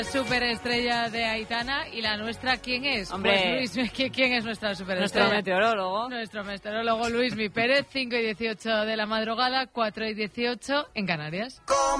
Superestrella de Aitana. ¿Y la nuestra quién es? Hombre, pues Luis, ¿quién es nuestra superestrella? Nuestro meteorólogo Luismi Pérez, 5:18 de la madrugada, 4:18 en Canarias.